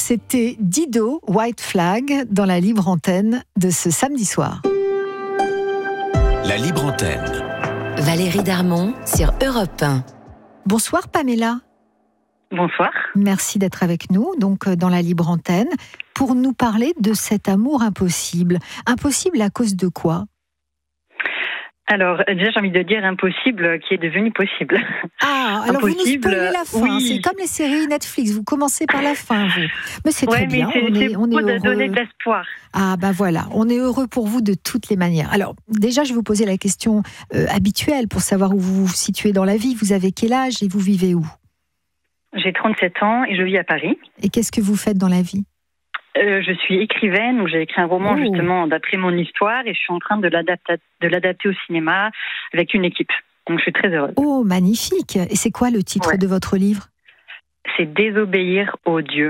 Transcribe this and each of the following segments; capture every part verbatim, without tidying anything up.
C'était Dido, White Flag, dans la libre antenne de ce samedi soir. La libre antenne. Valérie Darmon sur Europe un. Bonsoir Pamela. Bonsoir. Merci d'être avec nous, donc dans la libre antenne, pour nous parler de cet amour impossible. Impossible à cause de quoi ? Alors, déjà, j'ai envie de dire impossible qui est devenu possible. Ah, alors impossible, vous nous spoilez la fin. Oui. C'est comme les séries Netflix. Vous commencez par la fin, vous. Mais c'est ouais, très mais bien. C'est, on c'est est, on est pour heureux. donner de l'espoir. Ah, ben voilà. On est heureux pour vous de toutes les manières. Alors, déjà, je vais vous poser la question euh, habituelle pour savoir où vous vous situez dans la vie. Vous avez quel âge et vous vivez où ? J'ai trente-sept ans et je vis à Paris. Et qu'est-ce que vous faites dans la vie ? Euh, je suis écrivaine, donc j'ai écrit un roman Oh. justement d'après mon histoire et je suis en train de l'adapter, de l'adapter au cinéma avec une équipe. Donc je suis très heureuse. Oh, magnifique. Et c'est quoi le titre Ouais. de votre livre ? C'est Désobéir aux dieux.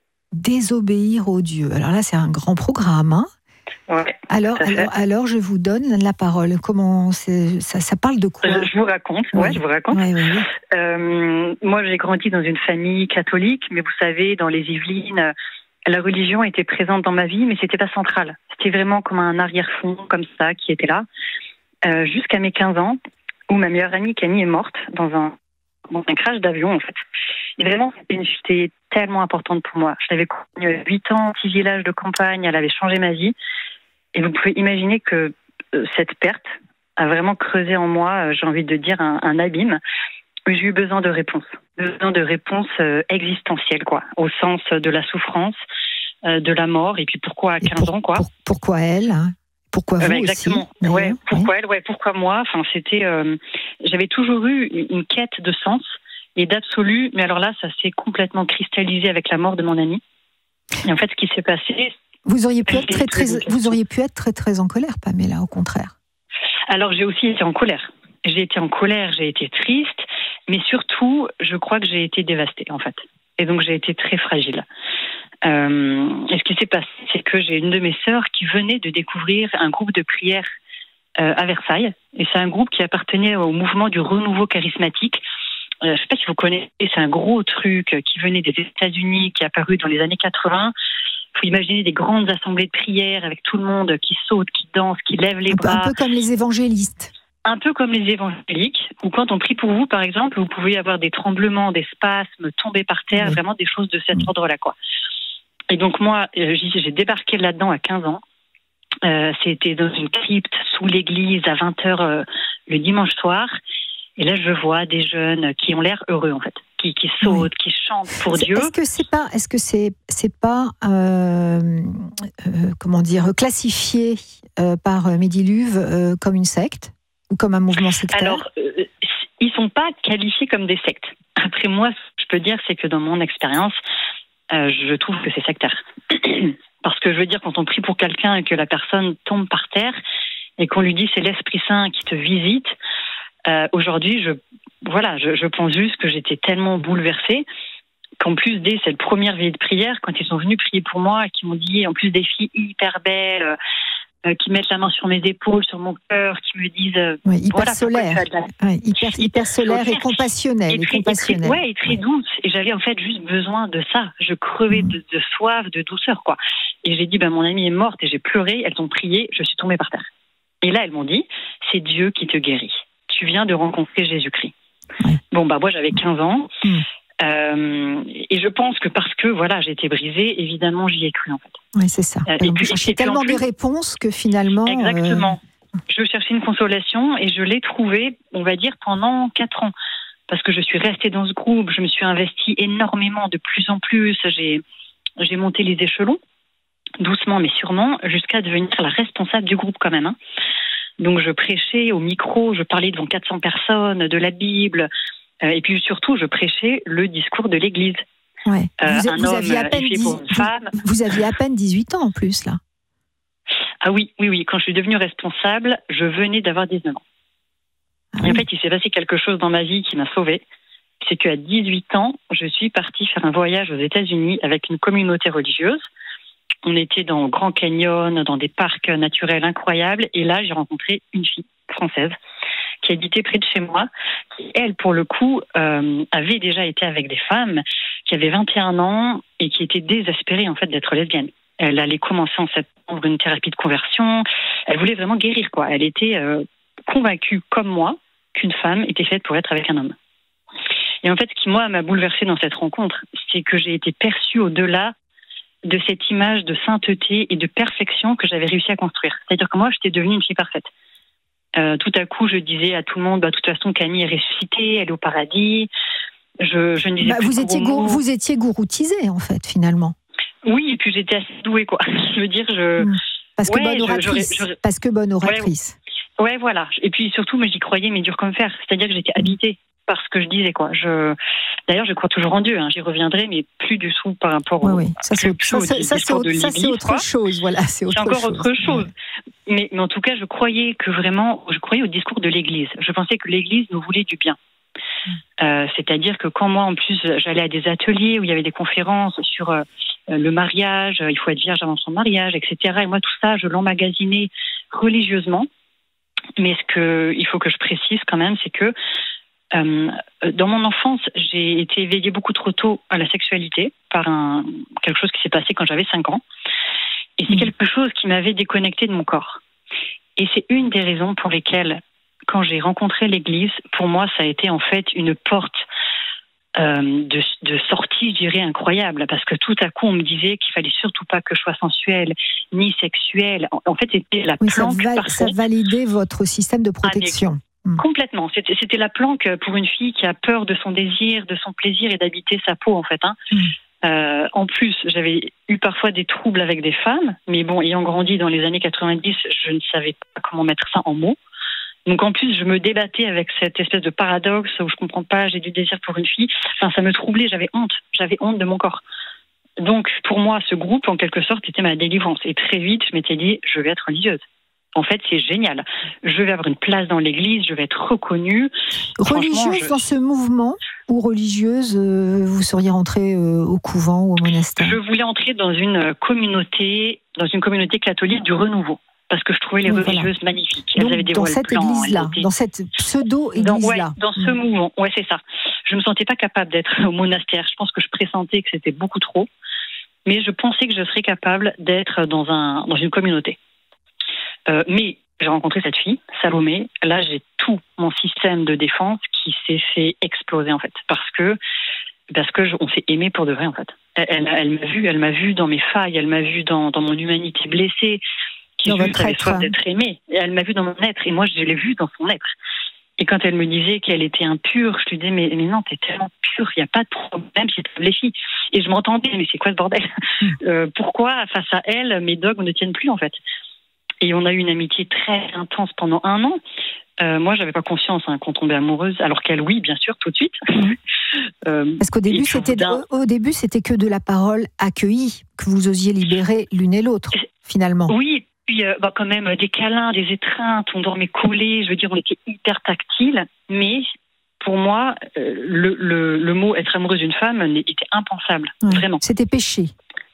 Désobéir aux dieux. Alors là, c'est un grand programme, hein ? Ouais, alors, tout à fait. alors, alors, je vous donne la parole. Comment c'est, ça, ça parle de quoi ? Je, je vous raconte, ouais, Ouais. je vous raconte. Ouais, ouais, ouais. Euh, moi, j'ai grandi dans une famille catholique, mais vous savez, dans les Yvelines, la religion était présente dans ma vie, mais c'était pas central. C'était vraiment comme un arrière-fond, comme ça, qui était là, euh, jusqu'à mes quinze ans, où ma meilleure amie Camille est morte dans un, dans un crash d'avion, en fait. Et vraiment, c'était une fête tellement importante pour moi. Je l'avais connue huit ans, petit village de campagne, elle avait changé ma vie. Et vous pouvez imaginer que euh, cette perte a vraiment creusé en moi, euh, j'ai envie de dire, un, un abîme. J'ai eu besoin de réponses, besoin de réponses euh, existentielles, quoi, au sens de la souffrance, euh, de la mort, et puis pourquoi à Et quinze pour- ans, quoi. pour- pourquoi elle hein ? Pourquoi vous Euh, bah, aussi exactement. d'ailleurs, Ouais, oui. pourquoi elle, ouais, pourquoi moi. Enfin, c'était, euh, j'avais toujours eu une quête de sens et d'absolu, mais alors là, ça s'est complètement cristallisé avec la mort de mon ami. Et en fait, ce qui s'est passé. Vous auriez pu J'ai être très, très, très bonne vous auriez pu être très, très en colère, Pamela, au contraire. Alors, j'ai aussi été en colère. J'ai été en colère, j'ai été triste, mais surtout, je crois que j'ai été dévastée, en fait. Et donc, j'ai été très fragile. Euh, et ce qui s'est passé, c'est que j'ai une de mes sœurs qui venait de découvrir un groupe de prière euh, à Versailles. Et c'est un groupe qui appartenait au mouvement du renouveau charismatique. Euh, je ne sais pas si vous connaissez, c'est un gros truc qui venait des États-Unis, qui est apparu dans les années quatre-vingts. Il faut imaginer des grandes assemblées de prière avec tout le monde qui saute, qui danse, qui lève les Un peu, bras. un peu comme les évangélistes. Un peu comme les évangéliques, où quand on prie pour vous, par exemple, vous pouvez avoir des tremblements, des spasmes, tomber par terre, Oui. vraiment des choses de cet ordre-là, quoi. Et donc moi, euh, j'ai j'ai débarqué là-dedans à quinze ans. Euh, c'était dans une crypte sous l'église à vingt heures euh, le dimanche soir. Et là, je vois des jeunes qui ont l'air heureux, en fait, qui, qui sautent, qui chantent pour C'est- Dieu. Est-ce que c'est pas, est-ce que c'est, c'est pas, euh, euh, comment dire, classifié euh, par Mediluve euh, comme une secte ou comme un mouvement sectaire ? Alors, euh, ils sont pas qualifiés comme des sectes. Après moi, ce que je peux dire, c'est que dans mon expérience, euh, je trouve que c'est sectaire. Parce que je veux dire, quand on prie pour quelqu'un et que la personne tombe par terre et qu'on lui dit c'est l'Esprit Saint qui te visite, euh, aujourd'hui, je, voilà, je, je pense juste que j'étais tellement bouleversée qu'en plus dès cette première veillée de prière, quand ils sont venus prier pour moi et qui m'ont dit, en plus des filles hyper belles, euh, qui mettent la main sur mes épaules, sur mon cœur, qui me disent euh, Oui, hyper voilà, pourquoi solaire, tu as de la- Ouais, hyper, hyper solaire et solaire. compassionnelle, et et très, et très- compassionnelle. ouais, et très douce. Et j'avais en fait juste besoin de ça. Je crevais de, de soif, de douceur, quoi. Et j'ai dit, ben, mon amie est morte et j'ai pleuré. Elles ont prié, je suis tombée par terre. Et là, elles m'ont dit, c'est Dieu qui te guérit. Tu viens de rencontrer Jésus-Christ. Ouais. Bon, bah, moi, j'avais quinze ans. Mm. Euh, et je pense que parce que, voilà, j'ai été brisée, évidemment, j'y ai cru, en fait. Oui, c'est ça. Euh, Et et vous puis- cherchez et puis en tellement plus- des réponses que finalement. euh, Exactement. Je cherchais une consolation et je l'ai trouvée, on va dire, pendant quatre ans. Parce que je suis restée dans ce groupe, je me suis investie énormément, de plus en plus. J'ai, j'ai monté les échelons, doucement mais sûrement, jusqu'à devenir la responsable du groupe quand même. Hein. Donc je prêchais au micro, je parlais devant quatre cents personnes, de la Bible. Euh, et puis surtout, je prêchais le discours de l'Église. ouais. Euh, vous, un vous homme aviez à peine est fait dix- pour une vous- femme. vous aviez à peine dix-huit ans en plus, là. Ah oui, oui, oui. Quand je suis devenue responsable, je venais d'avoir dix-neuf ans. Ah Et en oui. fait, il s'est passé quelque chose dans ma vie qui m'a sauvée. C'est qu'à dix-huit ans, je suis partie faire un voyage aux États-Unis avec une communauté religieuse. On était dans Grand Canyon, dans des parcs naturels incroyables. Et là, j'ai rencontré une fille française qui habitait près de chez moi, qui, elle, pour le coup, euh, avait déjà été avec des femmes qui avaient vingt et un ans et qui était désespérée en fait d'être lesbienne. Elle allait commencer en septembre une thérapie de conversion. Elle voulait vraiment guérir, quoi. Elle était euh, convaincue, comme moi, qu'une femme était faite pour être avec un homme. Et en fait, ce qui, moi, m'a bouleversée dans cette rencontre, c'est que j'ai été perçue au-delà de cette image de sainteté et de perfection que j'avais réussi à construire. C'est-à-dire que moi, j'étais devenue une fille parfaite. Euh, tout à coup, je disais à tout le monde, bah, de toute façon, Camille est ressuscitée, elle est au paradis. Je, je ne disais bah, plus vous, étiez gour- mots. vous étiez gouroutisée, en fait, finalement. Oui, et puis j'étais assez douée, quoi. Je veux dire, je... Mmh. Parce que ouais, bonne oratrice. Je, j'aurais... Parce que bonne oratrice. Ouais, ouais, voilà. Et puis surtout, moi, j'y croyais, mais dur comme fer. C'est-à-dire que j'étais habitée par ce que je disais, quoi. Je... D'ailleurs, je crois toujours en Dieu. Hein. J'y reviendrai, mais plus du tout par rapport oui, au... Oui, ça, c'est, plus ça, au c'est, ça, c'est, de ça, c'est autre quoi. chose. Voilà, c'est, autre c'est encore chose. autre chose. Ouais. Mais, mais en tout cas, je croyais que vraiment... Je croyais au discours de l'Église. Je pensais que l'Église nous voulait du bien. Euh, c'est-à-dire que quand moi, en plus, j'allais à des ateliers où il y avait des conférences sur euh, le mariage, il faut être vierge avant son mariage, et cetera. Et moi, tout ça, je l'emmagasinais religieusement. Mais ce que il faut que je précise quand même, c'est que euh, dans mon enfance, j'ai été éveillée beaucoup trop tôt à la sexualité par un, quelque chose qui s'est passé quand j'avais cinq ans. Et c'est quelque chose qui m'avait déconnectée de mon corps. Et c'est une des raisons pour lesquelles, quand j'ai rencontré l'Église, pour moi, ça a été en fait une porte euh, de, de sortie, je dirais, incroyable. Parce que tout à coup, on me disait qu'il fallait surtout pas que je sois sensuelle, ni sexuelle. En, en fait, c'était la oui, planque ça, val- parfaite. Ça validait votre système de protection. Avec, complètement. C'était, c'était la planque pour une fille qui a peur de son désir, de son plaisir et d'habiter sa peau, en fait. Hein. Mm. Euh, en plus, j'avais eu parfois des troubles avec des femmes. Mais bon, ayant grandi dans les années quatre-vingt-dix, je ne savais pas comment mettre ça en mots. Donc en plus, je me débattais avec cette espèce de paradoxe où je comprends pas, j'ai du désir pour une fille. Enfin, ça me troublait, j'avais honte. J'avais honte de mon corps. Donc pour moi, ce groupe, en quelque sorte, était ma délivrance. Et très vite, je m'étais dit, je vais être religieuse. En fait, c'est génial. Je vais avoir une place dans l'église, je vais être reconnue. Religieuse je... dans ce mouvement ou religieuse, euh, vous seriez rentrée euh, au couvent ou au monastère? Je voulais entrer dans une communauté, dans une communauté catholique du renouveau. Parce que je trouvais les oui, religieuses voilà. magnifiques. Elles Donc, avaient des dans voiles cette blancs, église-là, dans cette pseudo-église-là. Dans, ouais, dans ce mmh. mouvement, ouais, c'est ça. Je me sentais pas capable d'être au monastère. Je pense que je pressentais que c'était beaucoup trop. Mais je pensais que je serais capable d'être dans, un, dans une communauté. Euh, mais j'ai rencontré cette fille, Salomé. Là, j'ai tout mon système de défense qui s'est fait exploser, en fait. Parce que, parce que je, on s'est aimé pour de vrai, en fait. Elle, elle, elle m'a vu, elle m'a vu dans mes failles, elle m'a vu dans, dans mon humanité blessée. Qui dans juste votre avait être. soif d'être aimée. Et elle m'a vu dans mon être, et moi je l'ai vue dans son être. Et quand elle me disait qu'elle était impure, je lui disais mais, mais non, t'es tellement pure, il n'y a pas de problème, c'est les filles. Et je m'entendais, mais c'est quoi ce bordel? euh, Pourquoi face à elle, mes dogmes ne tiennent plus en fait? Et on a eu une amitié très intense pendant un an. Euh, moi, j'avais pas conscience hein, qu'on tombait amoureuse, alors qu'elle, oui, bien sûr, tout de suite. Mmh. euh, Parce qu'au début, c'était d'un... au, au début, c'était que de la parole accueillie, que vous osiez libérer l'une et l'autre, finalement. Oui. Puis, euh, bah, quand même, des câlins, des étreintes, on dormait collés, je veux dire, on était hyper tactiles. Mais pour moi, euh, le, le, le mot être amoureuse d'une femme était impensable, ouais, vraiment. C'était péché.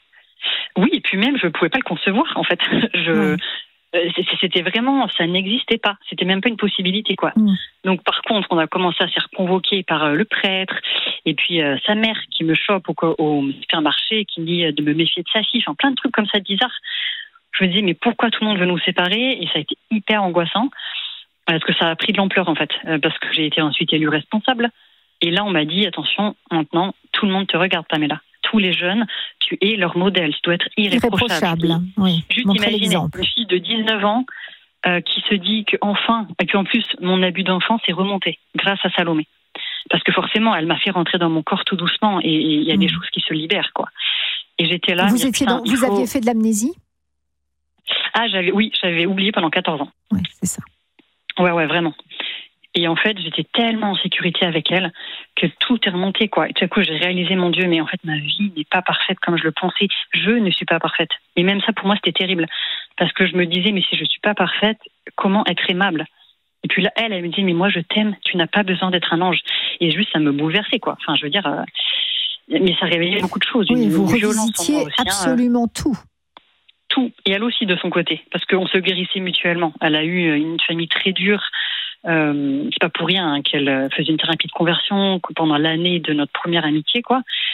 Oui, et puis même, je ne pouvais pas le concevoir, en fait. Je, ouais. euh, c'était vraiment, ça n'existait pas. C'était même pas une possibilité, quoi. Mm. Donc, par contre, on a commencé à se faire convoquer par euh, le prêtre, et puis euh, sa mère qui me chope au, au supermarché, qui me dit de me méfier de sa fille, enfin, plein de trucs comme ça bizarres. Je me disais, mais pourquoi tout le monde veut nous séparer? Et ça a été hyper angoissant, parce que ça a pris de l'ampleur, en fait, parce que j'ai été ensuite élue responsable. Et là, on m'a dit, attention, maintenant, tout le monde te regarde, Pamela. Tous les jeunes, tu es leur modèle, tu dois être irréprochable. Irréprochable, oui. Juste imaginer une fille de dix-neuf ans euh, qui se dit qu'enfin, et puis en plus, mon abus d'enfance est remonté grâce à Salomé. Parce que forcément, elle m'a fait rentrer dans mon corps tout doucement, et il y a mmh. des choses qui se libèrent, quoi. Et j'étais là... Vous, étiez dans, vous faut... aviez fait de l'amnésie? Ah, j'avais, oui, j'avais oublié pendant quatorze ans. Oui, c'est ça. Ouais, ouais, vraiment. Et en fait, j'étais tellement en sécurité avec elle que tout est remonté, quoi. Et tout à coup, j'ai réalisé, mon Dieu, mais en fait, ma vie n'est pas parfaite comme je le pensais. Je ne suis pas parfaite. Et même ça, pour moi, c'était terrible. Parce que je me disais, mais si je ne suis pas parfaite, comment être aimable? Et puis là, elle, elle me dit, mais moi, je t'aime, tu n'as pas besoin d'être un ange. Et juste, ça me bouleversait, quoi. Enfin, je veux dire, euh... mais ça réveillait beaucoup de choses. Oui, une, vous une revisitiez aussi, absolument hein, euh... tout. Tout. Et elle aussi de son côté, parce qu'on se guérissait mutuellement. Elle a eu une famille très dure. Euh, c'est pas pour rien hein, qu'elle faisait une thérapie de conversion pendant l'année de notre première amitié, quoi.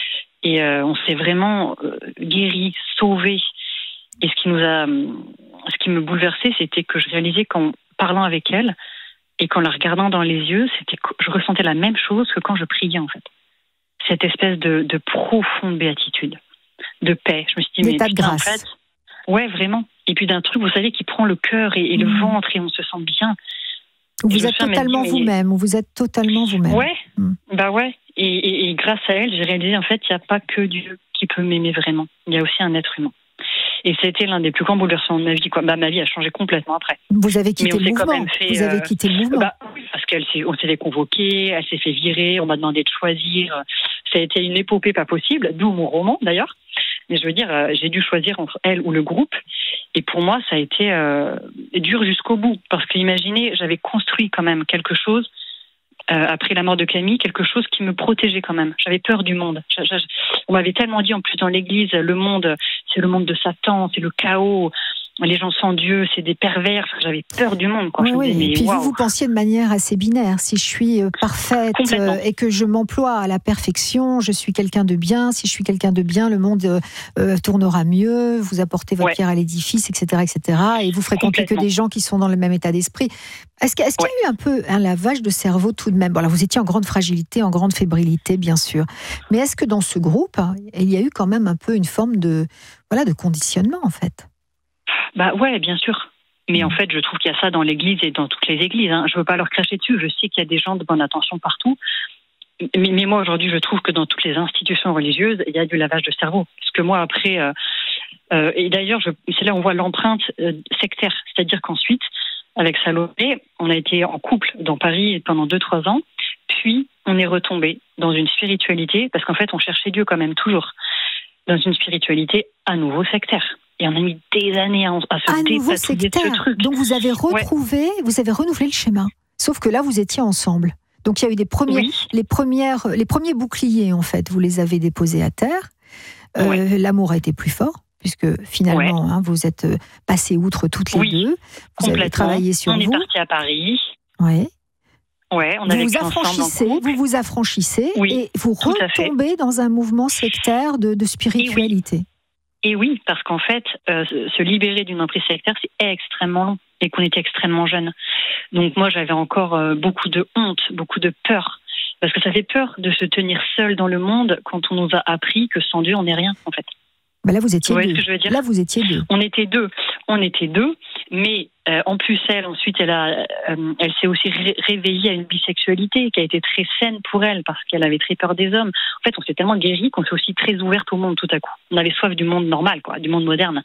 Et euh, on s'est vraiment euh, guéri, sauvé. Et ce qui nous a, ce qui me bouleversait, c'était que je réalisais qu'en parlant avec elle et qu'en la regardant dans les yeux, c'était que je ressentais la même chose que quand je priais, en fait. Cette espèce de, de profonde béatitude, de paix. Je me suis dit, l'état mais de putain, grâce. en fait, ouais, vraiment. Et puis d'un truc, vous savez, qui prend le cœur et, et le Mmh. ventre et on se sent bien. Où Et vous je me êtes souviens, elle m'a totalement dit, mais- vous-même, où vous êtes totalement vous-même. Ouais, Mm. bah ouais. Et, et, et grâce à elle, j'ai réalisé en fait, il n'y a pas que Dieu qui peut m'aimer vraiment. Il y a aussi un être humain. Et c'était l'un des plus grands bouleversements de ma vie. Quoi. Bah, ma vie a changé complètement après. Vous avez Mais quitté on le s'est quand mouvement. même fait, Vous avez euh, quitté le mouvement. Bah oui, parce qu'elle s'est, on s'est fait convoquer, elle s'est fait virer, on m'a demandé de choisir. Ça a été une épopée pas possible, d'où mon roman d'ailleurs. Mais je veux dire, euh, j'ai dû choisir entre elle ou le groupe. Et pour moi, ça a été euh, dur jusqu'au bout. Parce que imaginez, j'avais construit quand même quelque chose, euh, après la mort de Camille, quelque chose qui me protégeait quand même. J'avais peur du monde. Je, je, on m'avait tellement dit en plus dans l'église, le monde, c'est le monde de Satan, c'est le chaos. Les gens sans Dieu, c'est des pervers. J'avais peur du monde. Quoi. Oui, Je me oui. disais, mais Et puis waouh. vous, vous pensiez de manière assez binaire. Si je suis euh, parfaite Complètement. euh, et que je m'emploie à la perfection, je suis quelqu'un de bien. Si je suis quelqu'un de bien, le monde euh, euh, tournera mieux. Vous apportez votre Ouais. pierre à l'édifice, et cetera, et cetera. Et vous fréquentez que Complètement. des gens qui sont dans le même état d'esprit. Est-ce, que, est-ce qu'il y a eu un peu un lavage de cerveau tout de même? Bon, alors vous étiez en grande fragilité, en grande fébrilité, bien sûr. Mais est-ce que dans ce groupe, hein, il y a eu quand même un peu une forme de, voilà, de conditionnement, en fait? Bah ouais, bien sûr. Mais en fait, je trouve qu'il y a ça dans l'église et dans toutes les églises. Hein. Je veux pas leur cracher dessus. Je sais qu'il y a des gens de bonne intention partout. Mais, mais moi, aujourd'hui, je trouve que dans toutes les institutions religieuses, il y a du lavage de cerveau. Parce que moi, après... Euh, euh, et d'ailleurs, je, c'est là où on voit l'empreinte euh, sectaire. C'est-à-dire qu'ensuite, avec Salomé, on a été en couple dans Paris pendant deux trois ans. Puis, on est retombé dans une spiritualité, parce qu'en fait, on cherchait Dieu quand même toujours, dans une spiritualité à nouveau sectaire. Et on a mis des années à, à se À nouveau dépatouiller de ce sectaire. truc. Donc vous avez retrouvé, vous avez renouvelé le schéma. Sauf que là, vous étiez ensemble. Donc il y a eu des premières, Oui. les premières, les premiers boucliers en fait. Vous les avez déposés à terre. Euh, Ouais. L'amour a été plus fort puisque finalement, Ouais. hein, vous êtes passés outre toutes les Oui, deux. Vous avez complètement. travaillé sur on vous. est parti à Paris. Ouais. Ouais, on Vous a vous vécu ensemble en affranchissez, couple. vous vous affranchissez Oui, et vous tout à fait. retombez dans un mouvement sectaire de, de spiritualité. Et oui, parce qu'en fait, euh, se libérer d'une emprise sectaire, c'est extrêmement long et qu'on était extrêmement jeunes. Donc moi, j'avais encore euh, beaucoup de honte, beaucoup de peur. Parce que ça fait peur de se tenir seul dans le monde quand on nous a appris que sans Dieu, on n'est rien, en fait. Ben là, vous étiez Vous voyez deux. ce que je veux dire ? Là, vous étiez deux. On était deux. On était deux. Mais euh, en plus, elle, ensuite, elle, a, euh, elle s'est aussi ré- réveillée à une bisexualité qui a été très saine pour elle parce qu'elle avait très peur des hommes. En fait, on s'est tellement guéri qu'on s'est aussi très ouverte au monde tout à coup. On avait soif du monde normal, quoi, du monde moderne.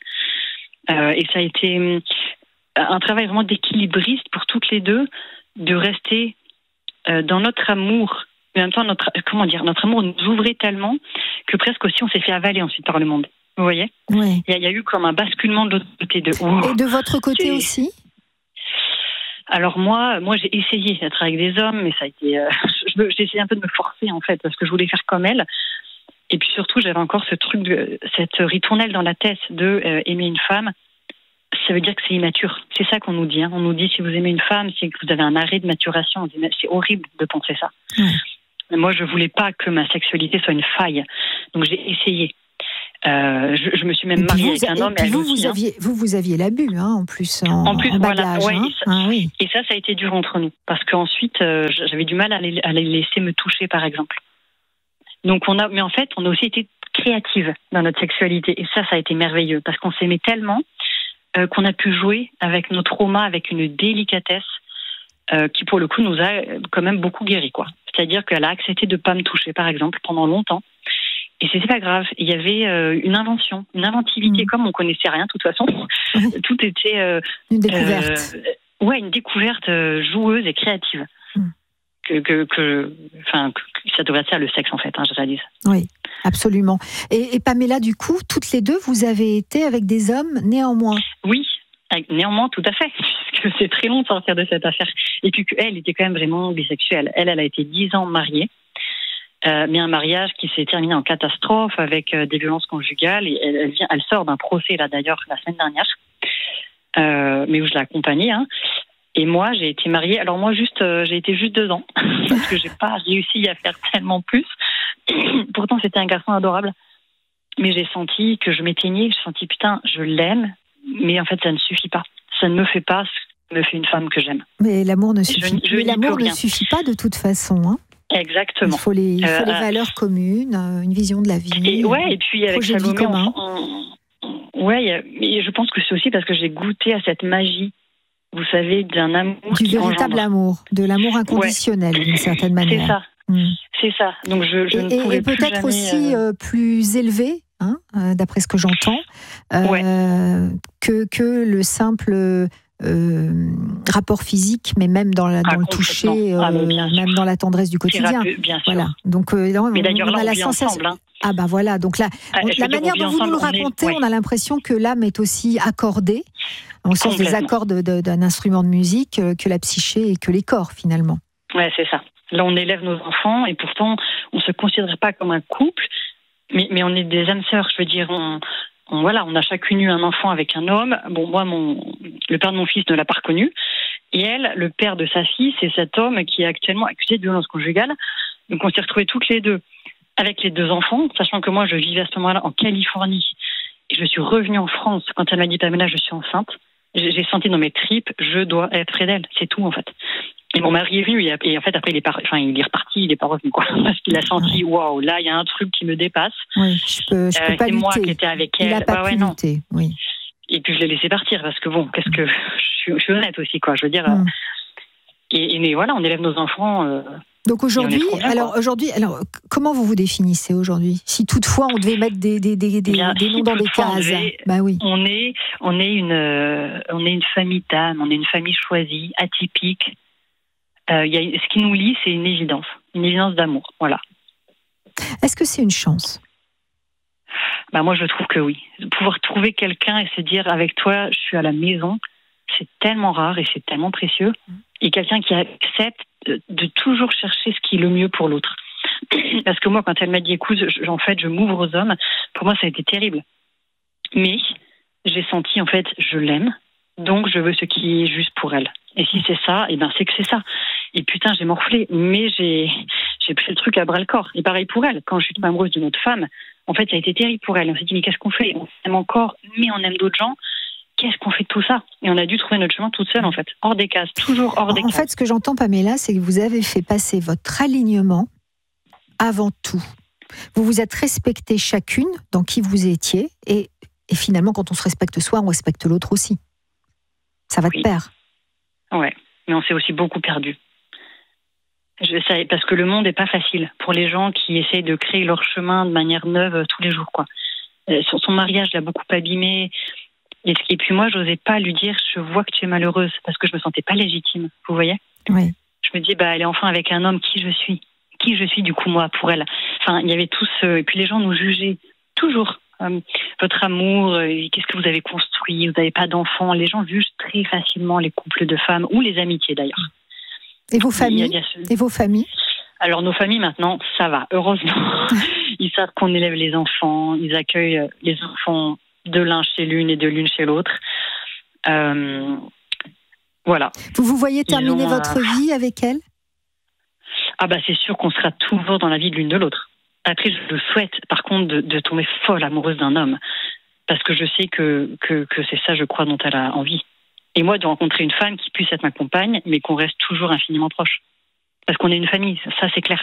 Euh, et ça a été euh, un travail vraiment d'équilibriste pour toutes les deux, de rester euh, dans notre amour. Mais en même temps, notre, comment dire, notre amour nous ouvrait tellement que presque aussi on s'est fait avaler ensuite par le monde. Vous voyez ? Ouais. Il y, y a eu comme un basculement de l'autre côté. De, oh, Et de votre côté c'est- aussi ? Alors moi, moi j'ai essayé d'être avec des hommes, mais ça a été, euh, je me- j'ai essayé un peu de me forcer en fait, parce que je voulais faire comme elle. Et puis surtout, j'avais encore ce truc, de, cette ritournelle dans la tête de euh, aimer une femme. Ça veut dire que c'est immature. C'est ça qu'on nous dit. Hein. On nous dit si vous aimez une femme, c'est que vous avez un arrêt de maturation. On dit, mais c'est horrible de penser ça. Ouais. Mais moi, je voulais pas que ma sexualité soit une faille. Donc j'ai essayé. Euh, je, je me suis même Et puis mariée vous, avec un et homme. puis elle vous, aussi, vous hein. aviez, vous, vous aviez l'abus, hein, en plus, en, En plus, en voilà, bagage. ouais, hein. et ça- Ah oui. Et ça, ça a été dur entre nous. Parce qu'ensuite, euh, j'avais du mal à les, à les laisser me toucher, par exemple. Donc, on a, mais en fait, on a aussi été créative dans notre sexualité. Et ça, ça a été merveilleux. Parce qu'on s'aimait tellement euh, qu'on a pu jouer avec nos traumas avec une délicatesse euh, qui, pour le coup, nous a quand même beaucoup guéri, quoi. C'est-à-dire qu'elle a accepté de ne pas me toucher, par exemple, pendant longtemps. Et c'était pas grave. Il y avait euh, une invention, une inventivité, Mmh. comme on connaissait rien, de toute façon. Oui. Tout était... Euh, Une découverte. euh, ouais, une découverte euh, joueuse et créative. Mm. Que, que, que, enfin, que ça devrait être ça le sexe en fait, hein, je réalise. Oui, absolument. Et, et Pamela, du coup, toutes les deux, vous avez été avec des hommes néanmoins. Oui, avec- néanmoins, tout à fait, puisque c'est très long de sortir de cette affaire. Et puis qu'elle était quand même vraiment bisexuelle. Elle, elle a été dix ans mariée, euh, mais un mariage qui s'est terminé en catastrophe avec euh, des violences conjugales. Et elle, elle, vient, elle sort d'un procès là d'ailleurs la semaine dernière, euh, mais où je l'ai accompagnée. Hein. Et moi, j'ai été mariée. Alors moi, juste, euh, j'ai été juste deux ans parce que j'ai pas réussi à faire tellement plus. Pourtant, c'était un garçon adorable. Mais j'ai senti que je m'éteignais. J'ai senti, putain, je l'aime. Mais en fait, ça ne suffit pas. Ça ne me fait pas ce que me fait une femme que j'aime. Mais l'amour ne suffit, je, je mais l'amour ne rien. suffit pas de toute façon. Hein. Exactement. Il faut les, il faut euh, les valeurs communes, une vision de la vie. Et, ouais, et puis avec projet de vie Salomé, commun. on, on, ouais, mais je pense que c'est aussi parce que j'ai goûté à cette magie, vous savez, d'un amour du qui véritable engendre. amour, de l'amour inconditionnel, ouais. D'une certaine manière. C'est ça. Mmh. C'est ça. Donc je, je et, ne pouvais et plus peut-être jamais, aussi euh... euh, plus élevé, hein, euh, d'après ce que j'entends, euh, ouais. que, que le simple euh, rapport physique, mais même dans, la, dans ah, le toucher, euh, ah, même sûr. Dans la tendresse du quotidien. Pu, bien sûr. Voilà. Donc, euh, on, mais d'ailleurs, on là, a on la vit sensation. Ensemble, hein. Ah ben voilà. Donc là, ah, on, la dire, manière dont vous nous le racontez, on, est... ouais. on a l'impression que l'âme est aussi accordée, au sens des accords de, de, d'un instrument de musique, que la psyché et que les corps finalement. Ouais, c'est ça. Là, on élève nos enfants et pourtant, on ne se considère pas comme un couple, mais, mais on est des âmes sœurs. Je veux dire, on, on, voilà, on a chacune eu un enfant avec un homme. Bon, moi, mon, le père de mon fils ne l'a pas reconnu. Et elle, le père de sa fille, c'est cet homme qui est actuellement accusé de violence conjugale. Donc, on s'est retrouvés toutes les deux avec les deux enfants, sachant que moi, je vivais à ce moment-là en Californie. Et je suis revenue en France quand elle m'a dit, Pamela, je suis enceinte. J'ai senti dans mes tripes, je dois être près d'elle. C'est tout, en fait. Et mon mari est venu et, et en fait après il est, par... enfin, il est reparti, il est pas revenu quoi, parce qu'il a senti waouh, wow, là il y a un truc qui me dépasse. Oui, je peux, je peux euh, pas c'est lutter. moi qui étais avec elle. Il a pas bah, pu ouais, lutter, oui. Et puis je l'ai laissé partir parce que bon, qu'est-ce que je suis, je suis honnête aussi quoi, je veux dire. Mm. Et, et mais voilà, on élève nos enfants. Euh, Donc aujourd'hui, bien, alors aujourd'hui, alors comment vous vous définissez aujourd'hui? Si toutefois on devait mettre des des des des, bien, des si noms dans des cases, devait, bah oui. On est on est une euh, on est une famille d'âme, on est une famille choisie, atypique. Euh, y a, ce qui nous lie, c'est une évidence, une évidence d'amour, voilà. Est-ce que c'est une chance? Bah moi, je trouve que oui. De pouvoir trouver quelqu'un et se dire, avec toi, je suis à la maison, c'est tellement rare et c'est tellement précieux. Et quelqu'un qui accepte de, de toujours chercher ce qui est le mieux pour l'autre. Parce que moi, quand elle m'a dit, écoute, je, en fait, je m'ouvre aux hommes, pour moi, ça a été terrible. Mais j'ai senti, en fait, je l'aime, donc je veux ce qui est juste pour elle. Et si c'est ça, eh ben c'est que c'est ça. Et putain, j'ai morflé, mais j'ai, j'ai pris le truc à bras-le-corps. Et pareil pour elle, quand je suis tombée amoureuse d'une autre femme, en fait, ça a été terrible pour elle. On s'est dit, mais qu'est-ce qu'on fait? On aime encore, mais on aime d'autres gens. Qu'est-ce qu'on fait de tout ça? Et on a dû trouver notre chemin toute seule, en fait. Hors des cases, toujours hors des en cases. En fait, ce que j'entends, Pamela, c'est que vous avez fait passer votre alignement avant tout. Vous vous êtes respecté chacune dans qui vous étiez. Et, et finalement, quand on se respecte soi, on respecte l'autre aussi. Ça va de oui. pair. Ouais, mais on s'est aussi beaucoup perdu. Je sais, parce que le monde n'est pas facile pour les gens qui essayent de créer leur chemin de manière neuve tous les jours, quoi. Euh, son, son mariage l'a beaucoup abîmé. Et, et puis moi, j'osais pas lui dire, je vois que tu es malheureuse, parce que je me sentais pas légitime, vous voyez? Oui. Je me dis, bah, elle est enfin avec un homme, qui je suis? Qui je suis, du coup, moi, pour elle? Enfin, il y avait tout ce... Et puis les gens nous jugeaient, toujours. Euh, votre amour, euh, qu'est-ce que vous avez construit? Vous n'avez pas d'enfants. Les gens jugent très facilement les couples de femmes, ou les amitiés, d'ailleurs. Et vos familles? ce... Et vos familles? Alors, nos familles, maintenant, ça va, heureusement. Ils savent qu'on élève les enfants, ils accueillent les enfants de l'un chez l'une et de l'une chez l'autre. Euh, voilà. Vous vous voyez terminer ont, votre euh... vie avec elle? Ah bah c'est sûr qu'on sera toujours dans la vie de l'une de l'autre. Après, je le souhaite, par contre, de, de tomber folle amoureuse d'un homme. Parce que je sais que, que, que c'est ça, je crois, dont elle a envie. Et moi, de rencontrer une femme qui puisse être ma compagne, mais qu'on reste toujours infiniment proche. Parce qu'on est une famille, ça c'est clair.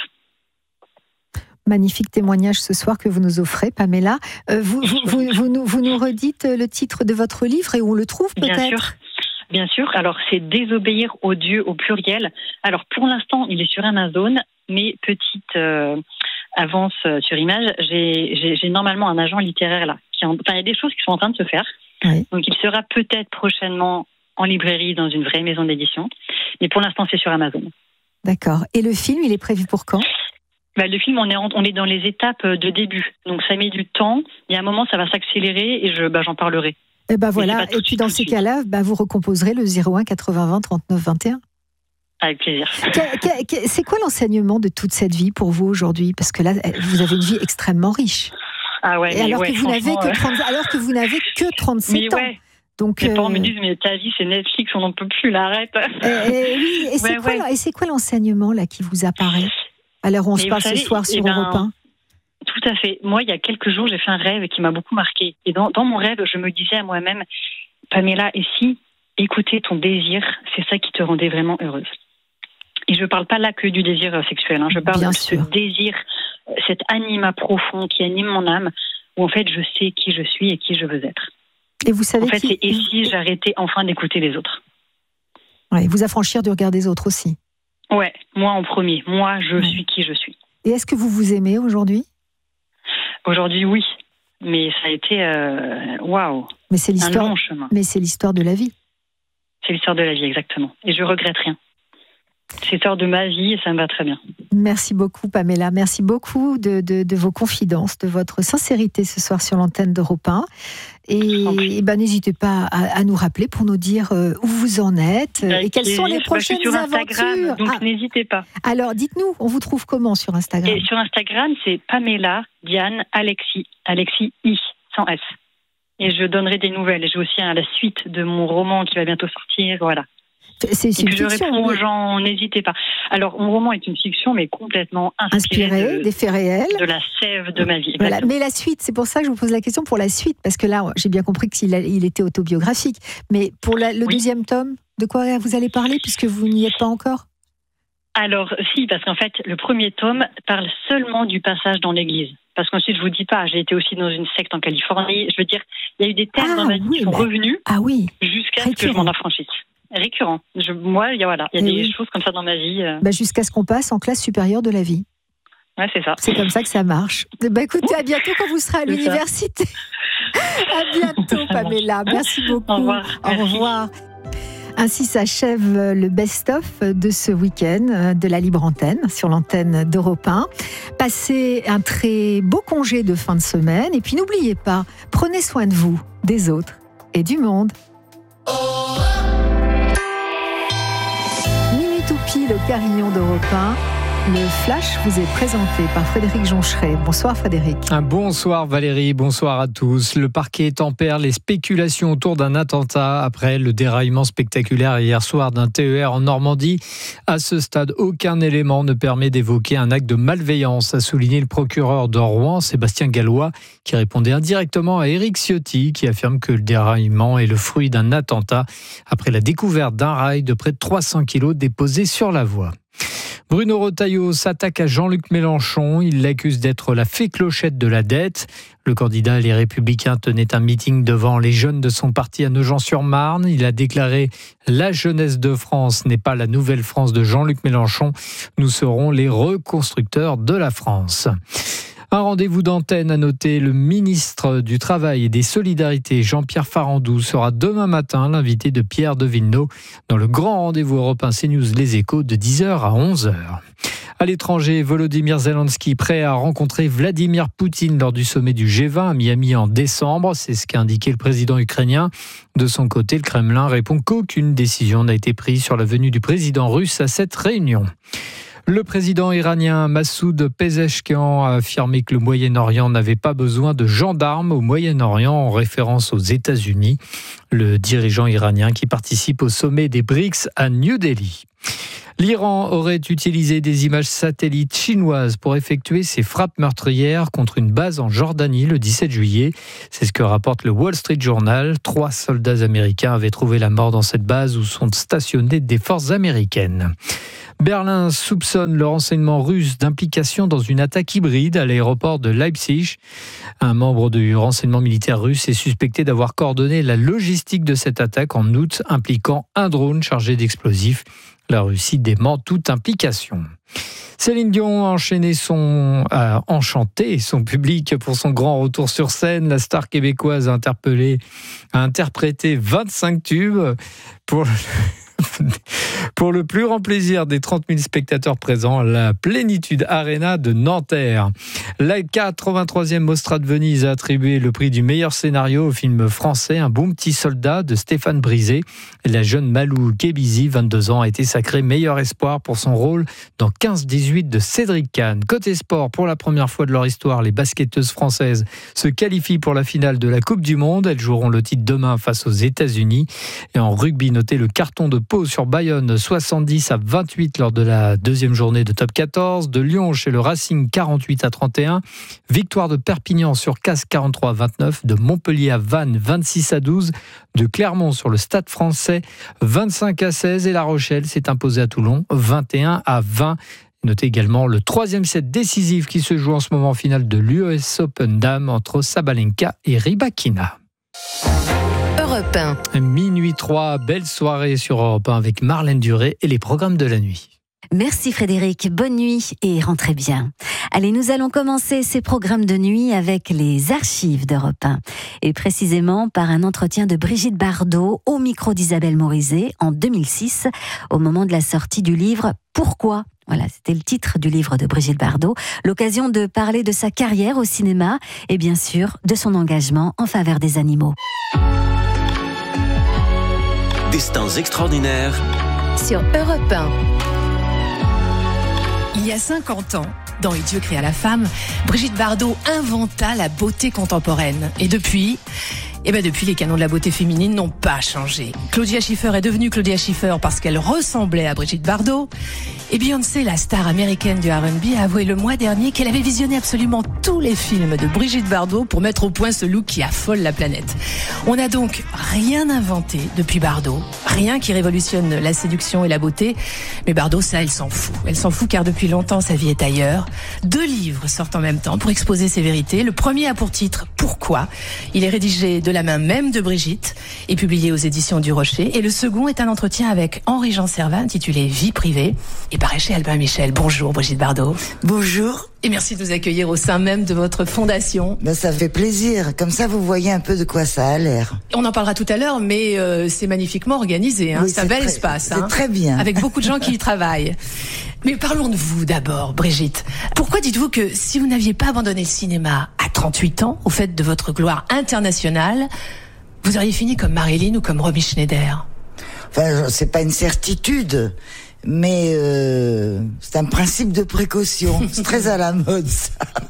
Magnifique témoignage ce soir que vous nous offrez, Pamela. Euh, vous, vous, vous, vous, nous, vous nous redites le titre de votre livre et où on le trouve peut-être? Bien sûr. Bien sûr. Alors, c'est Désobéir aux dieux au pluriel. Alors, pour l'instant, il est sur Amazon, mais petite euh, avance sur image, j'ai, j'ai, j'ai normalement un agent littéraire là. Qui en, enfin, il y a des choses qui sont en train de se faire. Oui. Donc, il sera peut-être prochainement en librairie dans une vraie maison d'édition. Mais pour l'instant, c'est sur Amazon. D'accord. Et le film, il est prévu pour quand? Bah, le film, on est, en, on est dans les étapes de début. Donc, ça met du temps. Il y a un moment, ça va s'accélérer et je, bah, j'en parlerai. Et ben voilà. Et puis dans ces cas-là, bah, vous recomposerez le zéro un quatre-vingts vingt trente-neuf vingt et un. Avec plaisir. Que, que, que, c'est quoi l'enseignement de toute cette vie pour vous aujourd'hui? Parce que là, vous avez une vie extrêmement riche. Ah ouais. Et alors, ouais, que vous n'avez que euh... trente, alors que vous n'avez que trente-sept mais ans. Ouais. Donc, mes parents euh... me disent, mais ta vie, c'est Netflix, on n'en peut plus, là, arrête. Et, et, oui, et, c'est ouais, quoi, ouais. et c'est quoi l'enseignement là qui vous apparaît à l'heure où on mais se parle savez, ce soir sur ben, Europe un? Tout à fait. Moi, il y a quelques jours, j'ai fait un rêve qui m'a beaucoup marqué. Et dans, dans mon rêve, je me disais à moi-même, Pamela, et si écouter ton désir, c'est ça qui te rendait vraiment heureuse? Et je ne parle pas là que du désir sexuel. Hein. Je parle Bien de sûr. ce désir, cet anima profond qui anime mon âme, où en fait, je sais qui je suis et qui je veux être. Et vous savez en fait, qui... c'est et si j'arrêtais enfin d'écouter les autres? Ouais, vous affranchir du regard des autres aussi. Ouais, moi en premier. Moi, je ouais. suis qui je suis. Et est-ce que vous vous aimez aujourd'hui? Aujourd'hui, oui. Mais ça a été waouh. Wow, mais c'est l'histoire. Un long chemin. Mais c'est l'histoire de la vie. C'est l'histoire de la vie, exactement. Et je regrette rien. C'est l'histoire de ma vie et ça me va très bien. Merci beaucoup, Pamela. Merci beaucoup de, de, de vos confidences, de votre sincérité ce soir sur l'antenne d'Europe un. Et, et ben, n'hésitez pas à, à nous rappeler pour nous dire euh, où vous en êtes euh, et quelles sont les prochaines bah, je suis sur aventures. Instagram, donc ah. n'hésitez pas. Alors, dites-nous, on vous trouve comment sur Instagram? Et sur Instagram, c'est Pamela, Diane, Alexis, Alexis I, sans S. Et je donnerai des nouvelles. J'ai aussi hein, la suite de mon roman qui va bientôt sortir, voilà. C'est, c'est et une puis je fiction, réponds oui. aux gens, n'hésitez pas. Alors, mon roman est une fiction, mais complètement inspirée inspiré de, des faits réels, de la sève de ma vie. Voilà. Mais la suite, c'est pour ça que je vous pose la question pour la suite, parce que là, j'ai bien compris qu'il a, il était autobiographique. Mais pour la, le oui. deuxième tome, de quoi vous allez parler, puisque vous n'y êtes pas encore? Alors, si, parce qu'en fait, le premier tome parle seulement du passage dans l'église. Parce qu'ensuite, je vous dis pas, j'ai été aussi dans une secte en Californie. Je veux dire, il y a eu des thèmes ah, dans ma vie oui, qui sont bah, revenus ah, oui. jusqu'à Récurrent. ce que je m'en affranchisse. Récurrent. Je, moi, il y a, voilà, il y a des oui. choses comme ça dans ma vie. Euh... Bah, jusqu'à ce qu'on passe en classe supérieure de la vie. Ouais, c'est ça. C'est comme ça que ça marche. Bah, écoutez, à bientôt quand vous serez à c'est l'université. À bientôt, Pamela. Merci beaucoup. Au revoir. Au Merci. revoir. Ainsi s'achève le best-of de ce week-end de la Libre Antenne sur l'antenne d'Europe un. Passez un très beau congé de fin de semaine et puis n'oubliez pas, prenez soin de vous, des autres et du monde. Minute ou pile au carillon d'Europe un. Le Flash vous est présenté par Frédéric Joncheret. Bonsoir Frédéric. Un bonsoir Valérie, bonsoir à tous. Le parquet tempère les spéculations autour d'un attentat après le déraillement spectaculaire hier soir d'un T E R en Normandie. À ce stade, aucun élément ne permet d'évoquer un acte de malveillance, a souligné le procureur de Rouen, Sébastien Gallois, qui répondait indirectement à Éric Ciotti, qui affirme que le déraillement est le fruit d'un attentat après la découverte d'un rail de près de trois cents kilos déposé sur la voie. Bruno Retailleau s'attaque à Jean-Luc Mélenchon. Il l'accuse d'être la fée clochette de la dette. Le candidat Les Républicains tenait un meeting devant les jeunes de son parti à Nogent-sur-Marne. Il a déclaré « La jeunesse de France n'est pas la nouvelle France de Jean-Luc Mélenchon. Nous serons les reconstructeurs de la France ». Un rendez-vous d'antenne à noter, le ministre du Travail et des Solidarités, Jean-Pierre Farandou, sera demain matin l'invité de Pierre de Villeneuve dans le grand rendez-vous européen CNews Les Échos de dix heures à onze heures. À l'étranger, Volodymyr Zelensky prêt à rencontrer Vladimir Poutine lors du sommet du G vingt à Miami en décembre. C'est ce qu'a indiqué le président ukrainien. De son côté, le Kremlin répond qu'aucune décision n'a été prise sur la venue du président russe à cette réunion. Le président iranien Massoud Pezeshkian a affirmé que le Moyen-Orient n'avait pas besoin de gendarmes au Moyen-Orient en référence aux États-Unis. Le dirigeant iranien qui participe au sommet des BRICS à New Delhi. L'Iran aurait utilisé des images satellites chinoises pour effectuer ses frappes meurtrières contre une base en Jordanie le dix-sept juillet. C'est ce que rapporte le Wall Street Journal. Trois soldats américains avaient trouvé la mort dans cette base où sont stationnées des forces américaines. Berlin soupçonne le renseignement russe d'implication dans une attaque hybride à l'aéroport de Leipzig. Un membre du renseignement militaire russe est suspecté d'avoir coordonné la logistique de cette attaque en août, impliquant un drone chargé d'explosifs. La Russie dément toute implication. Céline Dion a enchaîné son, a enchanté son public pour son grand retour sur scène. La star québécoise a interpellé, a interprété vingt-cinq tubes pour Pour le plus grand plaisir des trente mille spectateurs présents, la Plénitude Arena de Nanterre. La quatre-vingt-troisième Mostra de Venise a attribué le prix du meilleur scénario au film français Un bon petit soldat de Stéphane Brisé. La jeune Malou Kébizi, vingt-deux ans, a été sacrée meilleur espoir pour son rôle dans quinze dix-huit de Cédric Kahn. Côté sport, pour la première fois de leur histoire, les basketteuses françaises se qualifient pour la finale de la Coupe du Monde. Elles joueront le titre demain face aux États-Unis. Et en rugby, notez le carton de Pau sur Bayonne, soixante-dix à vingt-huit lors de la deuxième journée de top quatorze. De Lyon chez le Racing, quarante-huit à trente et un. Victoire de Perpignan sur Castres, quarante-trois à vingt-neuf. De Montpellier à Vannes, vingt-six à douze. De Clermont sur le Stade Français, vingt-cinq à seize. Et La Rochelle s'est imposée à Toulon, vingt et un à vingt. Notez également le troisième set décisif qui se joue en ce moment en finale de l'U S Open Dames entre Sabalenka et Rybakina. Europe un. Minuit trois, belle soirée sur Europe un avec Marlène Duré et les programmes de la nuit. Merci Frédéric, bonne nuit et rentrez bien. Allez, nous allons commencer ces programmes de nuit avec les archives d'Europe un. Et précisément par un entretien de Brigitte Bardot au micro d'Isabelle Morizet en deux mille six, au moment de la sortie du livre « Pourquoi ?» Voilà, c'était le titre du livre de Brigitte Bardot. L'occasion de parler de sa carrière au cinéma et bien sûr de son engagement en faveur des animaux. Destins extraordinaires Sur Europe un. Il y a cinquante ans, dans Et Dieu créa la femme, Brigitte Bardot inventa la beauté contemporaine. Et depuis, eh ben depuis, les canons de la beauté féminine n'ont pas changé. Claudia Schiffer est devenue Claudia Schiffer parce qu'elle ressemblait à Brigitte Bardot. Et Beyoncé, la star américaine du R and B, a avoué le mois dernier qu'elle avait visionné absolument tous les films de Brigitte Bardot pour mettre au point ce look qui affole la planète. On n'a donc rien inventé depuis Bardot, rien qui révolutionne la séduction et la beauté. Mais Bardot, ça, elle s'en fout. Elle s'en fout car depuis longtemps, sa vie est ailleurs. Deux livres sortent en même temps pour exposer ses vérités. Le premier a pour titre « Pourquoi ?» Il est rédigé de la main même de Brigitte et publié aux éditions du Rocher. Et le second est un entretien avec Henri-Jean Servin intitulé « Vie privée » et paraît chez Albin Michel. Bonjour Brigitte Bardot. Bonjour. Et merci de nous accueillir au sein même de votre fondation. Ben, ça fait plaisir. Comme ça, vous voyez un peu de quoi ça a l'air. On en parlera tout à l'heure, mais euh, c'est magnifiquement organisé. Hein. Oui, c'est un bel très, espace. C'est hein, très bien. Avec beaucoup de gens qui y travaillent. Mais parlons de vous d'abord, Brigitte. Pourquoi dites-vous que si vous n'aviez pas abandonné le cinéma à trente-huit ans, au fait de votre gloire internationale, vous auriez fini comme Marilyn ou comme Romy Schneider? Enfin, c'est pas une certitude, mais euh, c'est un principe de précaution. C'est très à la mode, ça.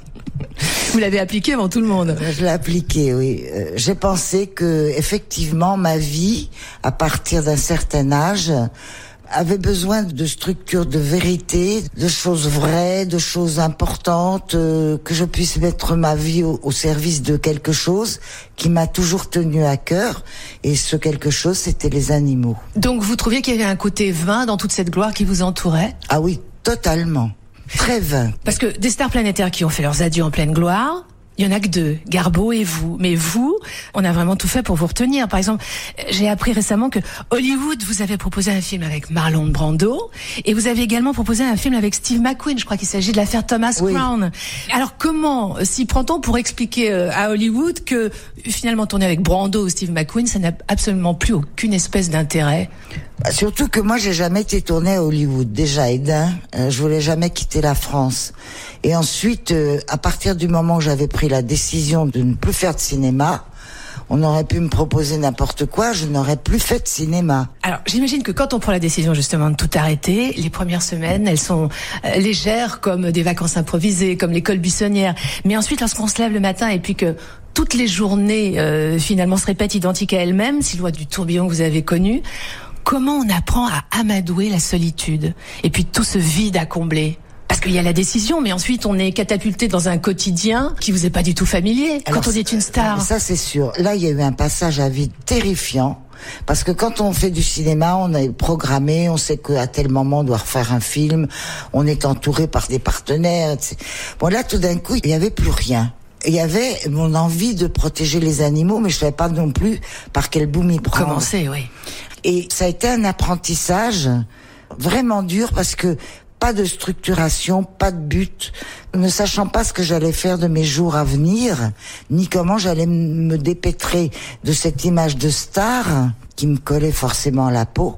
Vous l'avez appliqué avant tout le monde. Je l'ai appliqué, oui. Euh, j'ai pensé que, effectivement, ma vie, à partir d'un certain âge, avait besoin de structures de vérité, de choses vraies, de choses importantes, euh, que je puisse mettre ma vie au, au service de quelque chose qui m'a toujours tenu à cœur. Et ce quelque chose, c'était les animaux. Donc vous trouviez qu'il y avait un côté vain dans toute cette gloire qui vous entourait? Ah oui, totalement. Très vain. Parce que des stars planétaires qui ont fait leurs adieux en pleine gloire, il y en a que deux, Garbo et vous. Mais vous, on a vraiment tout fait pour vous retenir. Par exemple, j'ai appris récemment que Hollywood vous avait proposé un film avec Marlon Brando et vous avez également proposé un film avec Steve McQueen. Je crois qu'il s'agit de l'affaire Thomas oui. Crown. Alors comment s'y prend-on pour expliquer à Hollywood que finalement tourner avec Brando ou Steve McQueen, ça n'a absolument plus aucune espèce d'intérêt? Bah, surtout que moi, j'ai jamais été tournée à Hollywood. Déjà, et d'un, euh, je voulais jamais quitter la France. Et ensuite, euh, à partir du moment où j'avais pris la décision de ne plus faire de cinéma, on aurait pu me proposer n'importe quoi, je n'aurais plus fait de cinéma. Alors, j'imagine que quand on prend la décision justement de tout arrêter, les premières semaines, elles sont euh, légères comme des vacances improvisées, comme l'école buissonnière. Mais ensuite, lorsqu'on se lève le matin et puis que toutes les journées euh, finalement se répètent identiques à elles-mêmes, si loin du tourbillon que vous avez connu, comment on apprend à amadouer la solitude et puis tout ce vide à combler? Parce qu'il y a la décision, mais ensuite on est catapulté dans un quotidien qui vous est pas du tout familier. Alors, quand on est une star. Ça c'est sûr. Là il y a eu un passage à vide terrifiant. Parce que quand on fait du cinéma, on est programmé, on sait qu'à tel moment on doit refaire un film, on est entouré par des partenaires. et cetera. Bon là tout d'un coup il y avait plus rien. Il y avait mon envie de protéger les animaux, mais je savais pas non plus par quel bout m'y prendre. Commencer, oui. Et ça a été un apprentissage vraiment dur parce que pas de structuration, pas de but, ne sachant pas ce que j'allais faire de mes jours à venir, ni comment j'allais me dépêtrer de cette image de star qui me collait forcément à la peau.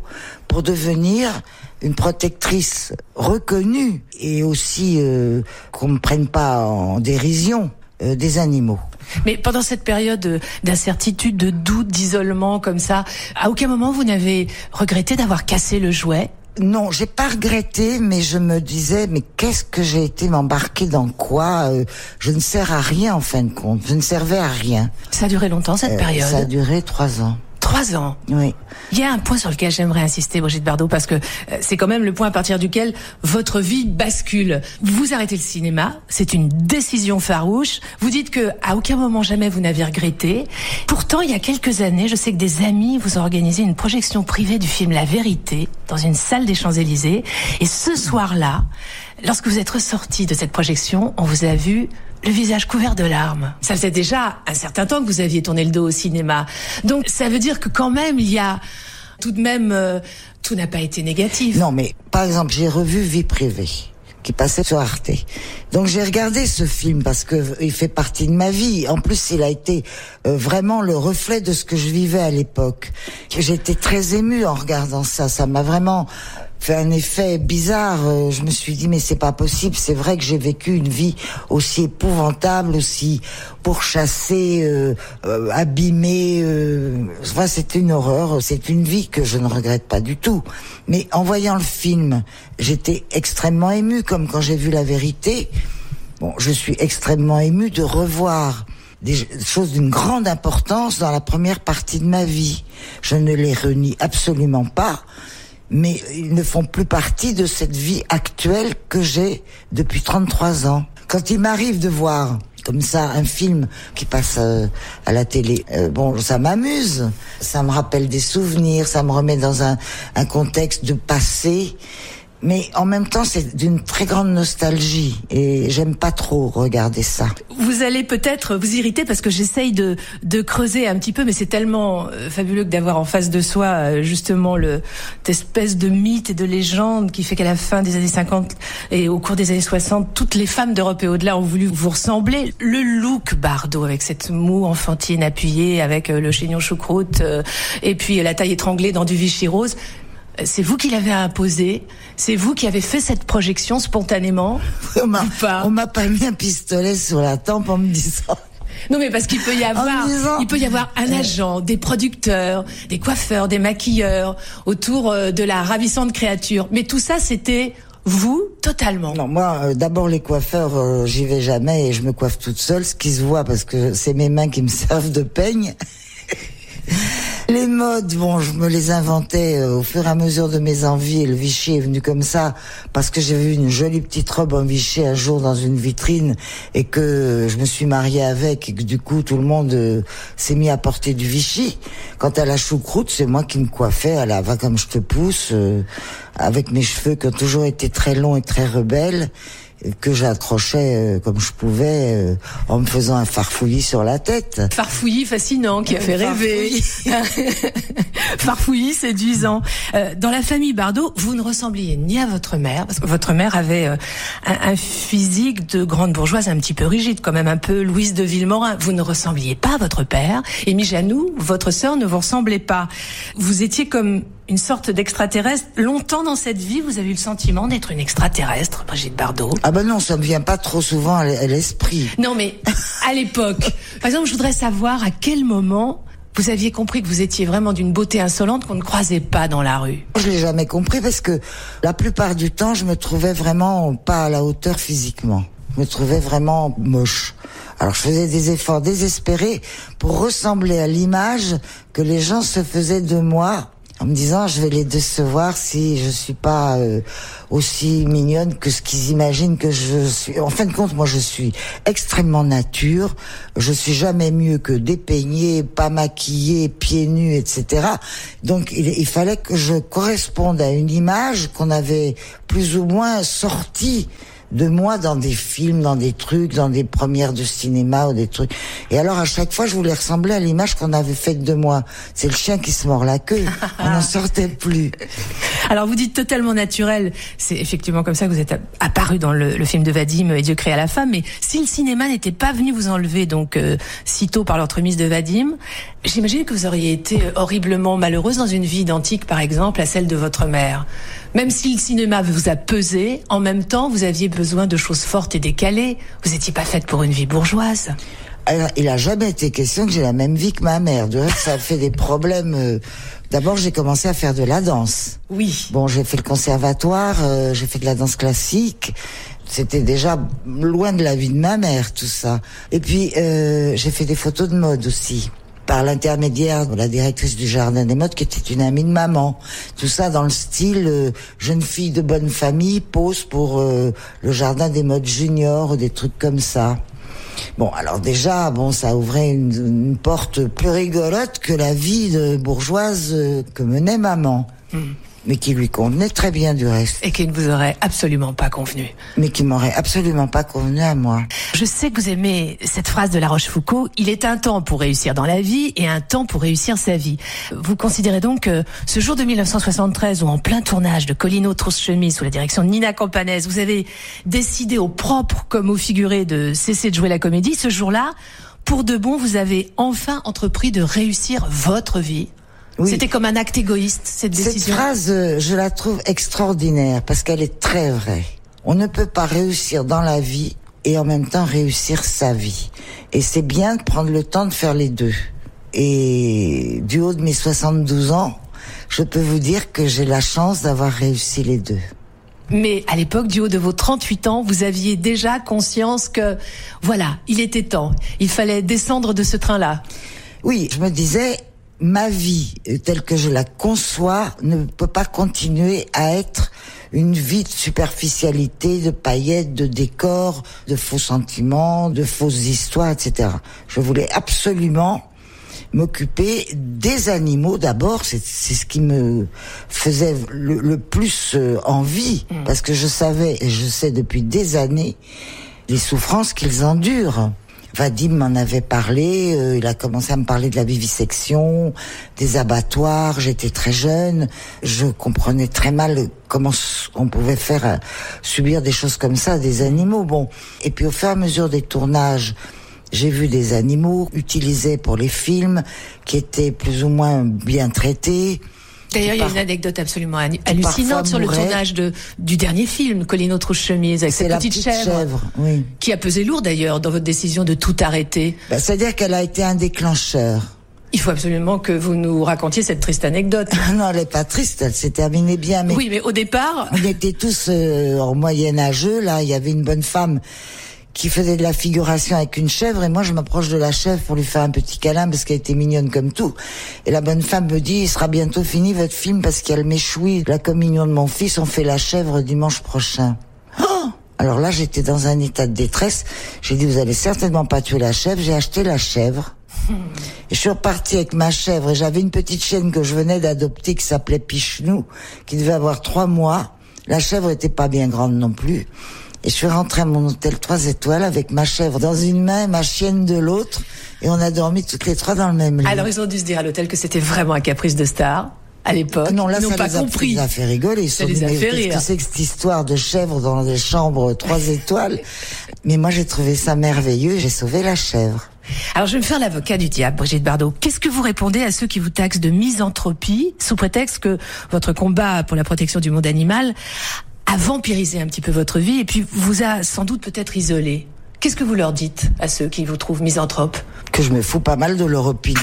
pour devenir une protectrice reconnue et aussi euh, qu'on ne prenne pas en dérision euh, des animaux. Mais pendant cette période d'incertitude, de doute, d'isolement comme ça, à aucun moment vous n'avez regretté d'avoir cassé le jouet ? Non, j'ai pas regretté, mais je me disais, mais qu'est-ce que j'ai été m'embarquer dans quoi euh, Je ne sers à rien en fin de compte, je ne servais à rien. Ça a duré longtemps cette euh, période ? Ça a duré trois ans. Trois ans. Oui. Il y a un point sur lequel j'aimerais insister, Brigitte Bardot, parce que c'est quand même le point à partir duquel votre vie bascule. Vous arrêtez le cinéma, c'est une décision farouche. Vous dites que à aucun moment jamais vous n'avez regretté. Pourtant, il y a quelques années, je sais que des amis vous ont organisé une projection privée du film La Vérité dans une salle des Champs-Élysées. Et ce soir-là, lorsque vous êtes ressorti de cette projection, on vous a vu le visage couvert de larmes. Ça faisait déjà un certain temps que vous aviez tourné le dos au cinéma. Donc ça veut dire que quand même, il y a tout de même... Euh, tout n'a pas été négatif. Non, mais par exemple, j'ai revu Vie privée, qui passait sur Arte. Donc j'ai regardé ce film parce que il fait partie de ma vie. En plus, il a été euh, vraiment le reflet de ce que je vivais à l'époque. J'étais très émue en regardant ça. Ça m'a vraiment... fait un effet bizarre. Je me suis dit mais c'est pas possible. C'est vrai que j'ai vécu une vie aussi épouvantable, aussi pourchassée, euh, euh, abîmée. Euh... Enfin, c'était une horreur. C'est une vie que je ne regrette pas du tout. Mais en voyant le film, j'étais extrêmement émue, comme quand j'ai vu La Vérité. Bon, je suis extrêmement émue de revoir des choses d'une grande importance dans la première partie de ma vie. Je ne les renie absolument pas. Mais ils ne font plus partie de cette vie actuelle que j'ai depuis trente-trois ans. Quand il m'arrive de voir comme ça un film qui passe euh, à la télé, euh, bon, ça m'amuse, ça me rappelle des souvenirs, ça me remet dans un, un contexte de passé. Mais en même temps, c'est d'une très grande nostalgie et j'aime pas trop regarder ça. Vous allez peut-être vous irriter parce que j'essaye de, de creuser un petit peu, mais c'est tellement fabuleux que d'avoir en face de soi justement le, cette espèce de mythe et de légende qui fait qu'à la fin des années cinquante et au cours des années soixante, toutes les femmes d'Europe et au-delà ont voulu vous ressembler. Le look Bardot avec cette moue enfantine appuyée, avec le chignon choucroute et puis la taille étranglée dans du Vichy rose. C'est vous qui l'avez imposé, c'est vous qui avez fait cette projection spontanément. On m'a pas, on m'a pas mis un pistolet sur la tempe en me disant. Non mais parce qu'il peut y avoir, disant... il peut y avoir un agent, des producteurs, des coiffeurs, des maquilleurs autour de la ravissante créature. Mais tout ça, c'était vous totalement. Non, moi, euh, d'abord les coiffeurs, euh, j'y vais jamais et je me coiffe toute seule, ce qui se voit parce que c'est mes mains qui me servent de peigne. Les modes, bon, je me les inventais euh, au fur et à mesure de mes envies et le Vichy est venu comme ça parce que j'ai vu une jolie petite robe en Vichy un jour dans une vitrine et que je me suis mariée avec et que du coup tout le monde euh, s'est mis à porter du Vichy. Quant à la choucroute, c'est moi qui me coiffais à la va comme je te pousse euh, avec mes cheveux qui ont toujours été très longs et très rebelles, que j'accrochais euh, comme je pouvais euh, en me faisant un farfouillis sur la tête. Farfouillis fascinant qui a fait rêver. Farfouillis séduisant. Euh, dans la famille Bardot, vous ne ressembliez ni à votre mère, parce que votre mère avait euh, un, un physique de grande bourgeoise un petit peu rigide, quand même un peu Louise de Villemorin. Vous ne ressembliez pas à votre père. Et Mijanou, votre sœur, ne vous ressemblait pas. Vous étiez comme une sorte d'extraterrestre. Longtemps dans cette vie, vous avez eu le sentiment d'être une extraterrestre, Brigitte Bardot. Ah ben non, ça me vient pas trop souvent à l'esprit. Non mais, à l'époque. Par exemple, je voudrais savoir à quel moment vous aviez compris que vous étiez vraiment d'une beauté insolente qu'on ne croisait pas dans la rue. Je l'ai jamais compris parce que la plupart du temps, je me trouvais vraiment pas à la hauteur physiquement. Je me trouvais vraiment moche. Alors je faisais des efforts désespérés pour ressembler à l'image que les gens se faisaient de moi, en me disant je vais les décevoir si je suis pas euh, aussi mignonne que ce qu'ils imaginent que je suis. En fin de compte, moi je suis extrêmement nature, je suis jamais mieux que dépeignée, pas maquillée, pieds nus, et cetera. Donc il, il fallait que je corresponde à une image qu'on avait plus ou moins sortie de moi dans des films, dans des trucs, dans des premières de cinéma ou des trucs. Et alors à chaque fois, je voulais ressembler à l'image qu'on avait faite de moi. C'est le chien qui se mord la queue. On n'en sortait plus. Alors vous dites totalement naturel, c'est effectivement comme ça que vous êtes apparu dans le, le film de Vadim et Dieu créa la femme, mais si le cinéma n'était pas venu vous enlever donc euh, sitôt par l'entremise de Vadim, j'imagine que vous auriez été horriblement malheureuse dans une vie identique par exemple à celle de votre mère. Même si le cinéma vous a pesé, en même temps vous aviez besoin de choses fortes et décalées, vous n'étiez pas faite pour une vie bourgeoise. Alors, il a jamais été question que j'ai la même vie que ma mère. Du reste, ça a fait des problèmes. Euh, D'abord, j'ai commencé à faire de la danse. Oui. Bon, j'ai fait le conservatoire, euh, j'ai fait de la danse classique. C'était déjà loin de la vie de ma mère, tout ça. Et puis, euh, j'ai fait des photos de mode aussi, par l'intermédiaire de la directrice du Jardin des Modes, qui était une amie de maman. Tout ça dans le style euh, jeune fille de bonne famille, pose pour euh, le Jardin des Modes junior, des trucs comme ça. Bon, alors déjà, bon, ça ouvrait une, une porte plus rigolote que la vie de bourgeoise que menait maman. Mmh. Mais qui lui convenait très bien du reste. Et qui ne vous aurait absolument pas convenu. Mais qui m'aurait absolument pas convenu à moi. Je sais que vous aimez cette phrase de La Rochefoucauld, il est un temps pour réussir dans la vie et un temps pour réussir sa vie. Vous considérez donc que ce jour de mille neuf cent soixante-treize, où en plein tournage de Colino Trousse-Chemise sous la direction de Nina Campanès, vous avez décidé au propre comme au figuré de cesser de jouer la comédie, ce jour-là, pour de bon, vous avez enfin entrepris de réussir votre vie. Oui. C'était comme un acte égoïste, cette décision. Cette phrase, je la trouve extraordinaire parce qu'elle est très vraie. On ne peut pas réussir dans la vie et en même temps réussir sa vie. Et c'est bien de prendre le temps de faire les deux. Et du haut de mes soixante-douze ans, je peux vous dire que j'ai la chance d'avoir réussi les deux. Mais à l'époque, du haut de vos trente-huit ans, vous aviez déjà conscience que, voilà, il était temps. Il fallait descendre de ce train-là. Oui, je me disais, ma vie telle que je la conçois ne peut pas continuer à être une vie de superficialité, de paillettes, de décors, de faux sentiments, de fausses histoires, et cetera. Je voulais absolument m'occuper des animaux d'abord, c'est, c'est ce qui me faisait le, le plus envie, mmh. parce que je savais, et je sais depuis des années, les souffrances qu'ils endurent. Vadim m'en avait parlé, euh, il a commencé à me parler de la vivisection, des abattoirs, j'étais très jeune, je comprenais très mal comment on pouvait faire euh, subir des choses comme ça à des animaux. Bon, et puis au fur et à mesure des tournages, j'ai vu des animaux utilisés pour les films qui étaient plus ou moins bien traités. D'ailleurs, il y a une anecdote absolument hallucinante sur le tournage de, du dernier film, Colino Trousse-Chemise, avec cette petite, petite chèvre, chèvre oui. qui a pesé lourd d'ailleurs dans votre décision de tout arrêter. Ben, c'est-à-dire qu'elle a été un déclencheur. Il faut absolument que vous nous racontiez cette triste anecdote. Non, elle n'est pas triste, elle s'est terminée bien. Mais oui, mais au départ... On était tous euh, en moyen-âgeux, là, il y avait une bonne femme qui faisait de la figuration avec une chèvre, et moi je m'approche de la chèvre pour lui faire un petit câlin parce qu'elle était mignonne comme tout. Et la bonne femme me dit, il sera bientôt fini votre film parce qu'il y a le méchoui, la communion de mon fils, on fait la chèvre dimanche prochain. Oh! Alors là j'étais dans un état de détresse, j'ai dit vous allez certainement pas tuer la chèvre, j'ai acheté la chèvre. Et je suis repartie avec ma chèvre et j'avais une petite chienne que je venais d'adopter qui s'appelait Pichenou, qui devait avoir trois mois. La chèvre était pas bien grande non plus. Et je suis rentrée à mon hôtel trois étoiles avec ma chèvre dans une main et ma chienne de l'autre. Et on a dormi toutes les trois dans le même lit. Alors ils ont dû se dire à l'hôtel que c'était vraiment un caprice de star à l'époque. Non, là, ils n'ont ça pas les a, compris. Ça les a fait rigoler. Ils ça sont les dit, a fait rire. Qu'est-ce que c'est que cette histoire de chèvre dans des chambres trois étoiles? Mais moi, j'ai trouvé ça merveilleux. J'ai sauvé la chèvre. Alors, je vais me faire l'avocat du diable, Brigitte Bardot. Qu'est-ce que vous répondez à ceux qui vous taxent de misanthropie sous prétexte que votre combat pour la protection du monde animal a vampirisé un petit peu votre vie et puis vous a sans doute peut-être isolé? Qu'est-ce que vous leur dites à ceux qui vous trouvent misanthrope? Que je me fous pas mal de leur opinion.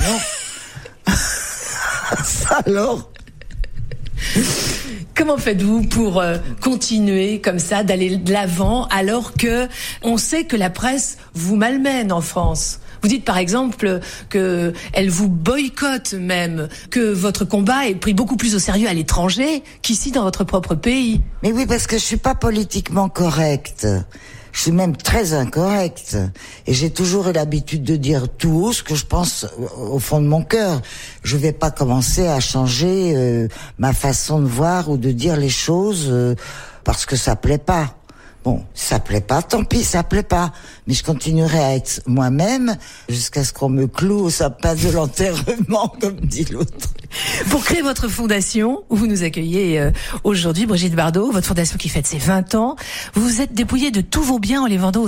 Ça alors? Comment faites-vous pour euh, continuer comme ça, d'aller de l'avant, alors que on sait que la presse vous malmène en France? Vous dites par exemple que elle vous boycotte même, que votre combat est pris beaucoup plus au sérieux à l'étranger qu'ici dans votre propre pays. Mais oui, parce que je suis pas politiquement correcte. Je suis même très incorrecte. Et j'ai toujours eu l'habitude de dire tout haut ce que je pense au fond de mon cœur. Je vais pas commencer à changer euh, ma façon de voir ou de dire les choses euh, parce que ça plaît pas. Bon, ça plaît pas, tant pis, ça plaît pas. Mais je continuerai à être moi-même jusqu'à ce qu'on me cloue au sapin de l'enterrement, comme dit l'autre. Pour créer votre fondation, où vous nous accueillez euh, aujourd'hui, Brigitte Bardot, votre fondation qui fête ses vingt ans, vous vous êtes dépouillée de tous vos biens en les vendant aux